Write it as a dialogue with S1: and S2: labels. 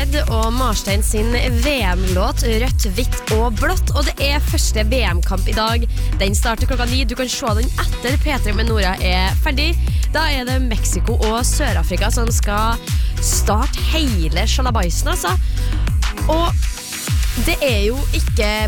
S1: Ed og Marstein sin VM-låt Rødt, hvitt og blått. Og det første VM-kamp i dag. Den starter klokka 9. Du kan se den etter P3 med Nora ferdig. Da det Mexico og Sør-Afrika som skal starte hele sjalabaisen, altså. Og det jo ikke